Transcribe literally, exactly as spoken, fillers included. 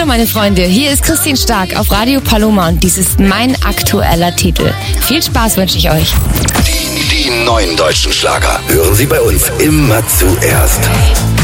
meine Freunde, hier ist Christine Stark auf Radio Paloma und dies ist mein aktueller Titel. Viel Spaß wünsche ich euch. Die, die neuen deutschen Schlager hören Sie bei uns immer zuerst.